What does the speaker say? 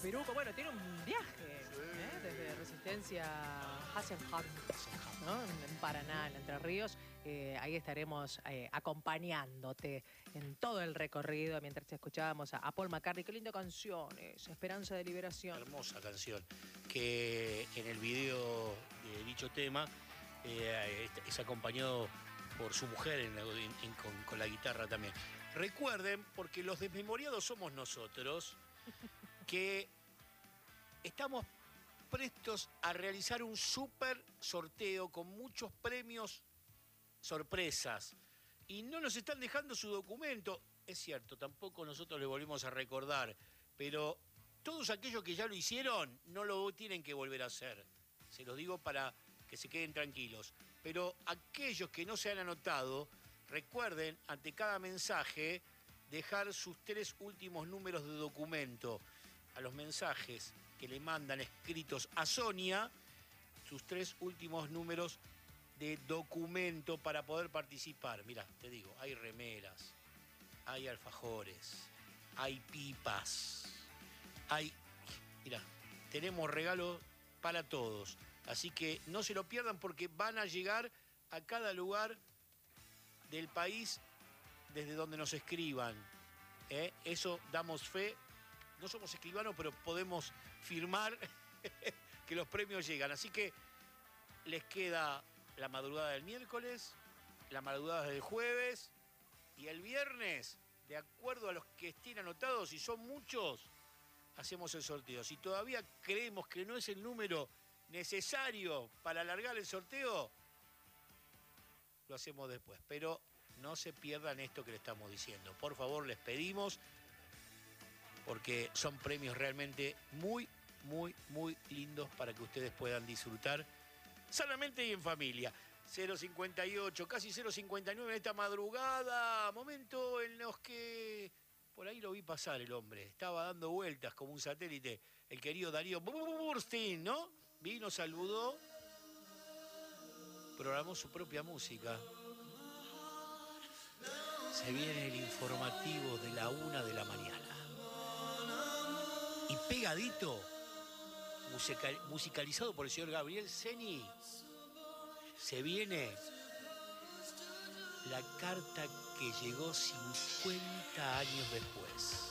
Piruco. Bueno, tiene un viaje desde Resistencia Hasenham, ¿no? En Paraná, en Entre Ríos. Ahí estaremos acompañándote en todo el recorrido mientras escuchábamos a Paul McCartney. Qué linda canción, Esperanza de Liberación. Hermosa canción, que en el video de dicho tema es acompañado por su mujer con la guitarra también. Recuerden, porque los desmemoriados somos nosotros, que estamos prestos a realizar un súper sorteo con muchos premios sorpresas. Y no nos están dejando su documento. Es cierto, tampoco nosotros le volvemos a recordar, pero todos aquellos que ya lo hicieron no lo tienen que volver a hacer. Se los digo para que se queden tranquilos. Pero aquellos que no se han anotado, recuerden, ante cada mensaje, dejar sus 3 últimos números de documento. A los mensajes que le mandan escritos a Sonia, sus 3 últimos números de documento para poder participar. Mirá, te digo, hay remeras, hay alfajores, hay pipas, mirá, tenemos regalos para todos. Así que no se lo pierdan porque van a llegar a cada lugar del país desde donde nos escriban. Eso damos fe. No somos escribanos, pero podemos firmar que los premios llegan. Así que les queda la madrugada del miércoles, la madrugada del jueves y el viernes, de acuerdo a los que estén anotados, y son muchos, hacemos el sorteo. Si todavía creemos que no es el número necesario para alargar el sorteo, lo hacemos después. Pero no se pierdan esto que le estamos diciendo. Por favor, les pedimos, porque son premios realmente muy, muy, muy lindos para que ustedes puedan disfrutar sanamente y en familia. 058, casi 059 en esta madrugada. Momento en los que por ahí lo vi pasar el hombre. Estaba dando vueltas como un satélite. El querido Darío Burstein, ¿no? Vino, saludó, programó su propia música. Se viene el informativo de la 1 de la mañana. Y pegadito, musicalizado por el señor Gabriel Ceni, se viene la carta que llegó 50 años después.